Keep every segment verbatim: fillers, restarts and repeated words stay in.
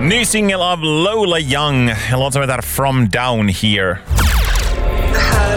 Ny singel av Lola Young, en låt som heter From Down Here. Det här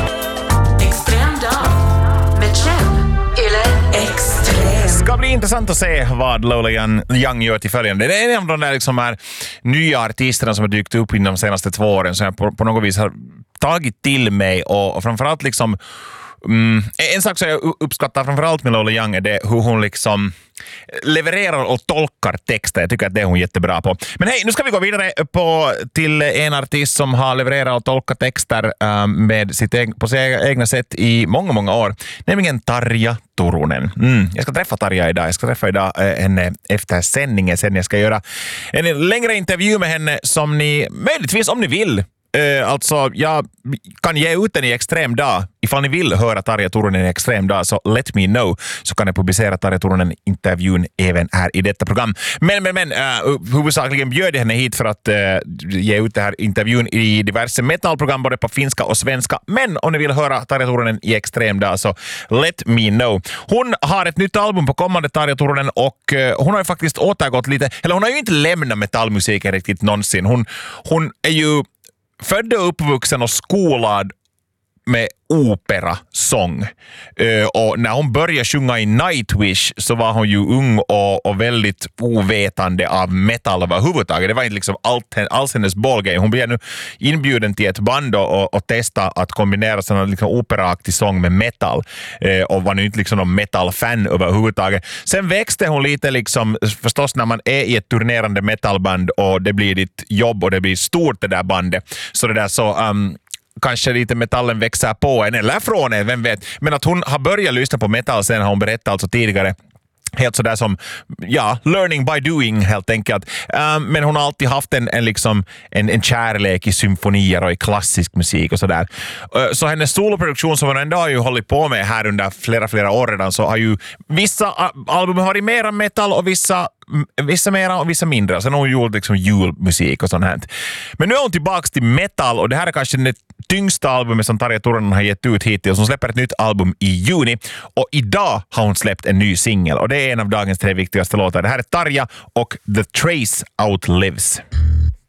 är Extrem dag med Kjell eller Extrem. Ska bli intressant att se vad Lola Young gör till följande. Det är en av de där liksom här nya artisterna som har dykt upp inom de senaste två åren som jag på, på något vis har tagit till mig och, och framförallt liksom Mm, en sak som jag uppskattar framförallt med Lola Young är det hur hon liksom levererar och tolkar texter. Jag tycker att det är hon jättebra på. Men hej, nu ska vi gå vidare på, till en artist som har levererat och tolkat texter um, med sitt eg- på sitt egna sätt i många, många år. Nämligen Tarja Turunen. Mm, jag ska träffa Tarja idag. Jag ska träffa idag, eh, henne efter sändningen. Sen jag ska göra en längre intervju med henne som ni möjligtvis, om ni vill, Uh, alltså, jag kan ge ut den i Extrem dag. Ifall ni vill höra Tarja Turunen i Extrem dag, så let me know. Så kan jag publicera Tarja Turunen-intervjun även här i detta program. Men, men, men, uh, huvudsakligen bjöd jag henne hit för att uh, ge ut den här intervjun i diverse metalprogram, både på finska och svenska. Men om ni vill höra Tarja Turunen i Extrem dag, så let me know. Hon har ett nytt album på kommande, Tarja Turunen, och uh, hon har ju faktiskt återgått lite, eller hon har ju inte lämnat metallmusiken riktigt någonsin. Hon, hon är ju född och uppvuxen och skolad med operasång. Uh, och när hon började sjunga i Nightwish så var hon ju ung och, och väldigt ovetande av metal överhuvudtaget. Det var inte liksom allt, alls hennes bollgame. Hon blev nu inbjuden till ett band och, och testa att kombinera sån liksom operaaktig sång med metal. Uh, och var nu inte liksom någon metal-fan överhuvudtaget. Sen växte hon lite liksom, förstås när man är i ett turnerande metalband och det blir ditt jobb och det blir stort det där bandet. Så det där så... Um, kanske lite metallen växer på en eller från en, vem vet. Men att hon har börjat lyssna på metal sen har hon berättat alltså tidigare. Helt sådär som, ja, learning by doing helt enkelt. Um, men hon har alltid haft en, en, liksom, en, en kärlek i symfonier och i klassisk musik och sådär. Uh, så hennes soloproduktion som hon ändå har ju hållit på med här under flera, flera år redan, så har ju vissa uh, album har i mera metal och vissa Vissa mera och vissa mindre. Sen har hon gjort liksom julmusik och sånt här. Men nu är hon tillbaka till metal och det här är kanske det tyngsta albumet som Tarja Turunen har gett ut hittills. Hon släpper ett nytt album i juni och idag har hon släppt en ny singel och det är en av dagens tre viktigaste låtar. Det här är Tarja och The Trace Outlives.